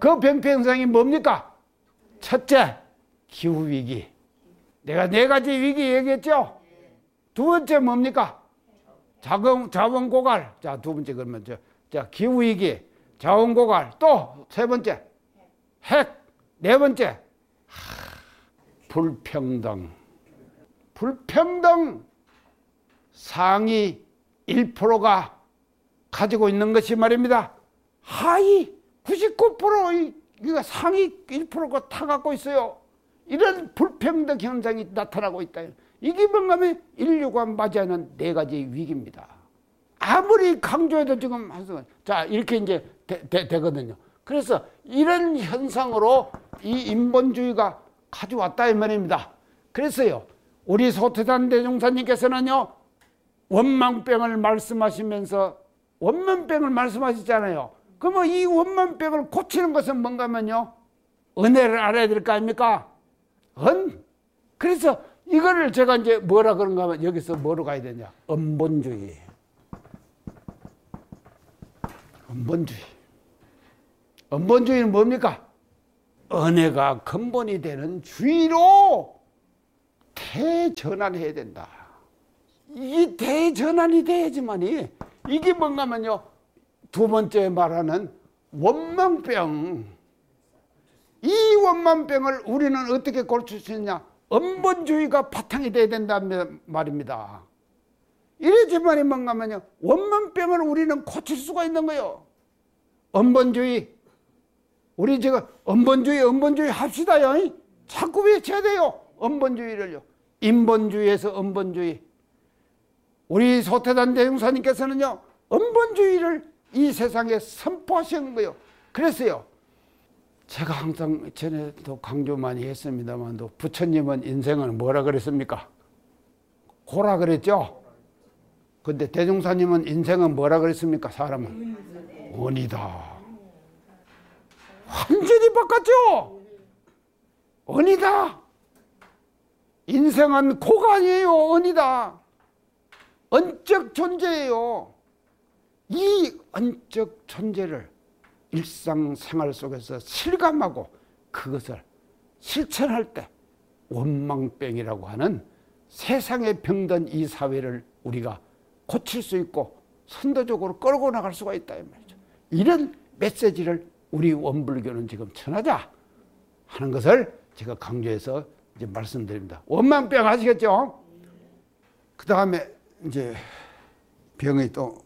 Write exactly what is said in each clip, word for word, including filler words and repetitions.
그 병폐 현상이 뭡니까? 첫째, 기후위기. 내가 네 가지 위기 얘기했죠? 두 번째 뭡니까? 자원, 자원 고갈. 자, 두 번째 그러면 저, 자, 기후위기, 자원 고갈. 또 세 번째, 핵. 네 번째, 하, 불평등. 불평등 상위 일 퍼센트가 가지고 있는 것이 말입니다. 하위 구십구 퍼센트 이거 상위 일 퍼센트가 다 갖고 있어요. 이런 불평등 현상이 나타나고 있다. 이게 뭔가 하면 인류가 맞이하는 네 가지 위기입니다. 아무리 강조해도 지금 자 이렇게 이제 되, 되, 되거든요. 그래서 이런 현상으로 이 인본주의가 가져왔다 이 말입니다. 그래서요 우리 소태단 대종사님께서는요 원망병을 말씀하시면서 원망병을 말씀하시잖아요. 그러면 이 원망병을 고치는 것은 뭔가 하면요 은혜를 알아야 될 거 아닙니까? 은. 그래서 이거를 제가 이제 뭐라 그런가 하면 여기서 뭐로 가야 되냐? 은본주의. 은본주의. 은본주의는 뭡니까? 은혜가 근본이 되는 주의로 대전환해야 된다. 이 대전환이 돼야지만이 이게 뭔가 하면요 두 번째 말하는 원망병. 이 원망병을 우리는 어떻게 고칠 수 있냐? 은본주의가 바탕이 돼야 된다는 말입니다. 이래지만이 뭔가 하면요 원망병을 우리는 고칠 수가 있는 거예요. 은본주의. 우리 지금 은본주의 은본주의 합시다요. 자꾸 외쳐야 돼요. 은본주의를요. 인본주의에서 은본주의. 우리 소태단 대종사님께서는요 은본주의를 이 세상에 선포하시는 거예요. 그래서요 제가 항상 전에도 강조 많이 했습니다만도 부처님은 인생은 뭐라 그랬습니까? 고라 그랬죠? 근데 대종사님은 인생은 뭐라 그랬습니까? 사람은 원이다. 완전히 바꿨죠? 원이다. 인생은 고가 아니에요. 원이다. 언적 존재예요. 이 언적 존재를 일상생활 속에서 실감하고 그것을 실천할 때 원망병이라고 하는 세상에 병든 이 사회를 우리가 고칠 수 있고 선도적으로 끌고 나갈 수가 있다 이 말이죠. 이런 메시지를 우리 원불교는 지금 전하자 하는 것을 제가 강조해서 이제 말씀드립니다. 원망병 아시겠죠? 그 다음에 이제 병이 또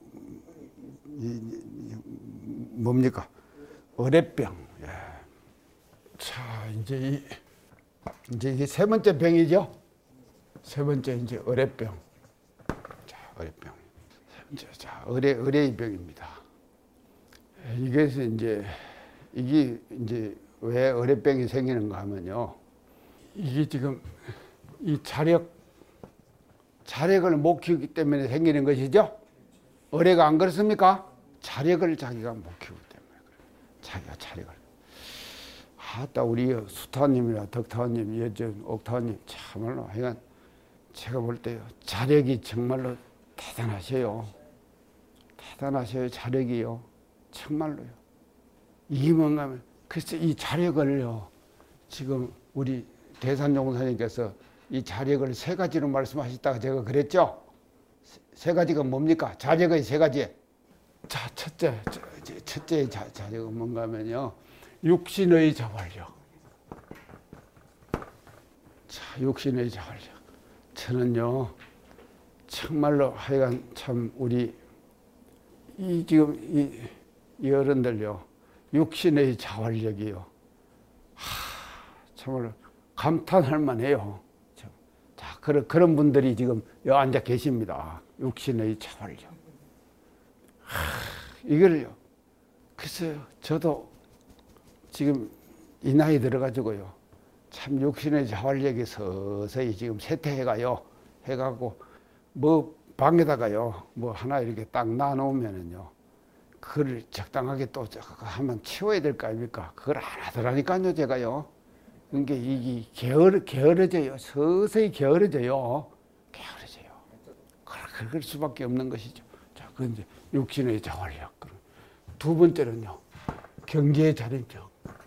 뭡니까? 어뢰병. 예. 자, 이제 이, 이제 이게 세 번째 병이죠. 세 번째 이제 어뢰병. 자, 어뢰병. 세 번째, 자, 어뢰 어뢰의 병입니다. 이게 이제 이게 이제 왜 어뢰병이 생기는가 하면요. 이게 지금 이 자력 자력을 못 키우기 때문에 생기는 것이죠. 어뢰가 안 그렇습니까? 자력을 자기가 못 키우기 때문에 그래요. 자기가 자력을. 아따 우리 수타님이나 덕타님, 여전 옥타님 참말로 하여간 제가 볼 때요 자력이 정말로 대단하셔요. 대단하셔요. 자력이요. 정말로요. 이게 뭔가 하면 그래서 이 자력을요 지금 우리 대산종사님께서 이 자력을 세 가지로 말씀하셨다가 제가 그랬죠. 세 가지가 뭡니까? 자력의 세 가지. 자, 첫째, 첫째 자, 자력은 뭔가 하면요. 육신의 자활력. 자, 육신의 자활력. 저는요, 정말로 하여간 참 우리, 이 지금 이, 이 어른들요, 육신의 자활력이요. 하, 정말로 감탄할 만해요. 자, 그런, 그런 분들이 지금 여기 앉아 계십니다. 육신의 자활력. 하, 이걸요. 글쎄요, 저도 지금 이 나이 들어가지고요. 참 육신의 자활력이 서서히 지금 쇠퇴해가요. 해가고, 뭐 방에다가요, 뭐 하나 이렇게 딱 놔놓으면은요. 그걸 적당하게 또 하면 치워야 될 거 아닙니까? 그걸 안 하더라니까요, 제가요. 그러니까 이게 게으르, 게으러져요. 서서히 게으러져요. 게으러져요. 그럴 수밖에 없는 것이죠. 자, 그건 이제 육신의 자활력. 두 번째는요, 경제의 자립력.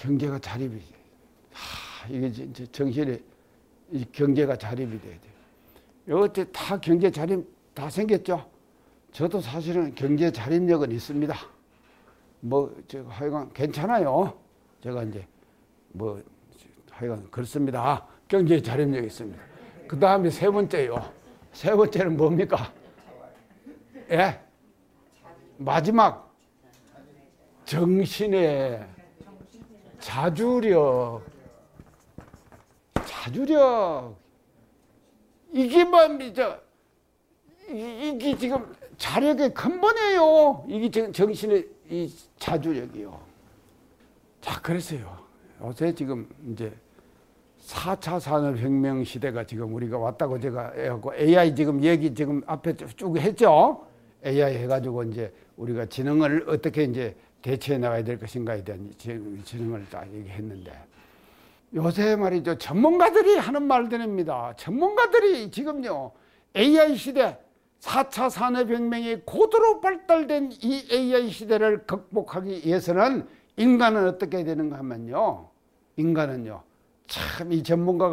경제가 자립이 돼. 하, 이게 이제 정신에 이 경제가 자립이 돼야 돼. 여태 다 경제 자립 다 생겼죠. 저도 사실은 경제 자립력은 있습니다. 뭐, 저, 하여간 괜찮아요. 제가 이제, 뭐, 하여간 그렇습니다. 경제 자립력이 있습니다. 그 다음에 세 번째요. 세 번째는 뭡니까? 예? 마지막. 정신의 자주력. 자주력. 이게 뭡니까? 이게 지금 자력의 근본이에요. 이게 정신의 이 자주력이요. 자, 그래서요. 요새 지금 이제 사 차 산업혁명 시대가 지금 우리가 왔다고 제가 해갖고 에이아이 지금 얘기 지금 앞에 쭉 했죠. 에이아이 해가지고 이제 우리가 지능을 어떻게 이제 대처해 나가야 될 것인가에 대한 지능을 다 얘기했는데 요새 말이죠. 전문가들이 하는 말들입니다. 전문가들이 지금요. 에이아이 시대 사 차 산업혁명이 고도로 발달된 이 에이아이 시대를 극복하기 위해서는 인간은 어떻게 해야 되는가 하면요. 인간은요. 참 이 전문가가